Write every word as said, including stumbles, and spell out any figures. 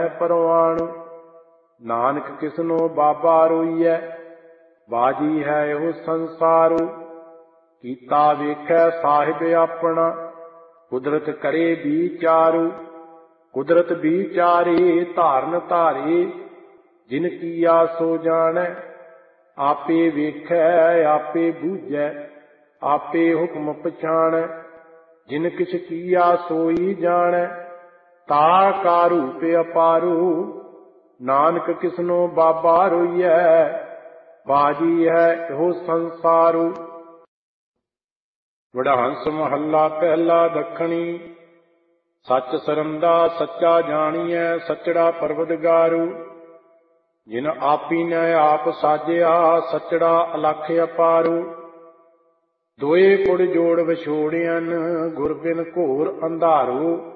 परवाणु। नानक किसनो बाबा रोईਐ, बाजी है एहो संसारू। कीता वेखै साहिब अपना, कुदरत करे विचारू। कुदरत विचारे धारन धारे, जिन कीया सो जानै। आपे वेखै आपे बूझै, आपे हुक्म पछाणै। जिन किछ कीया सोई जानै, ता का रूप अपारू। नानक किसनो बाबा रोईਐ, बाजी है एहो संसारू। वडहंस महला पहला दखणी। सच सरंदा सच्चा जानिए, सचड़ा परवदगारू। जिन आपी ने आप साजिया, सचड़ा अलख अपारू। दोए कुड़ जोड़ विछोड़ियन, गुर बिन घोर अंधारू।